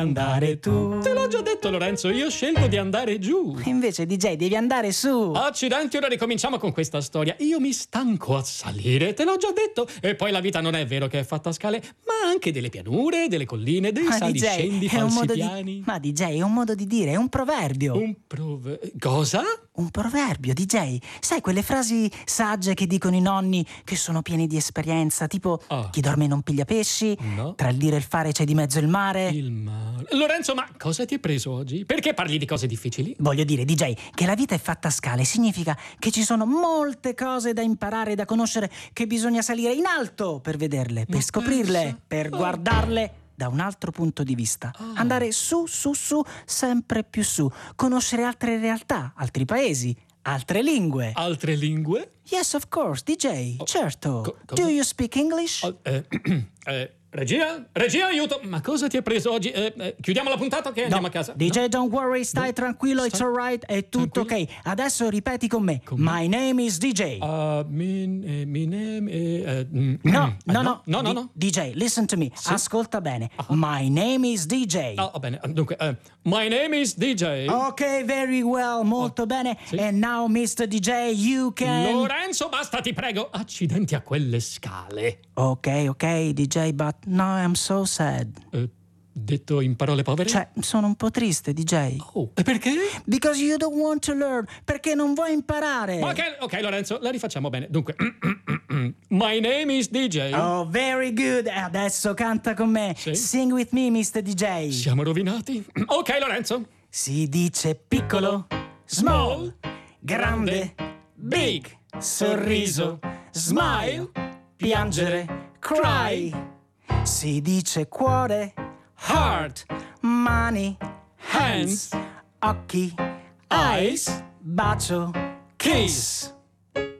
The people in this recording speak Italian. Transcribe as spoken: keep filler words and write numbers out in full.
andare tu. Te l'ho già detto, Lorenzo, io scelgo di andare giù. Invece, D J, devi andare su. Accidenti, ora ricominciamo con questa storia. Io mi stanco a salire, te l'ho già detto. E poi la vita non è vero che è fatta a scale, ma anche delle pianure, delle colline, dei Ma saliscendi, D J, è un falsi modo piani. di... Ma D J, è un modo di dire, è un proverbio. Un prove... Cosa? Un proverbio, D J. Sai quelle frasi sagge che dicono i nonni che sono pieni di esperienza, tipo Ah. chi dorme non piglia pesci, No. tra il dire e il fare c'è di mezzo il mare. Il male. Lorenzo, ma cosa ti hai preso oggi? Perché parli di cose difficili? Voglio dire, D J, che la vita è fatta a scale significa che ci sono molte cose da imparare e da conoscere, che bisogna salire in alto per vederle, per Ma scoprirle, pensa. per Ah. guardarle da un altro punto di vista. Ah. Andare su, su, su, sempre più su. Conoscere altre realtà, altri paesi, altre lingue. Altre lingue? Yes, of course, D J. Certo. co- cosa? Do you speak English? Oh, eh, eh, regia? Regia, aiuto! Ma cosa ti hai preso oggi? Eh, eh, chiudiamo la puntata che andiamo a casa? D J, No? don't worry, stai No. tranquillo, it's Stai- alright, è tutto Tranquillo? ok. Adesso ripeti con me. Con me? My name is D J. Uh, min, eh, mi name, eh, eh, mm, No, mm, no, ah, no, no, no, D- no. D J, listen to me. Ascolta bene. My name is D J. Ah, va bene. Dunque, eh, my name is D J. Ok, very well, molto bene. sì. And now, mister D J, you can... Lorenzo, basta, ti prego. Accidenti a quelle scale. Ok, ok, D J, but now I'm so sad. Eh, detto in parole povere? Cioè, sono un po' triste, D J. Oh, e perché? Because you don't want to learn. Perché non vuoi imparare. Ok, ok, Lorenzo, la rifacciamo bene. Dunque, my name is D J. Oh, very good. E adesso canta con me. Sì. Sing with me, mister D J. Siamo rovinati? Ok, Lorenzo. Si dice piccolo, small, grande, big, sorriso, smile, piangere, cry. Si dice cuore, heart, money, hands, occhi, eyes, bacio, kiss.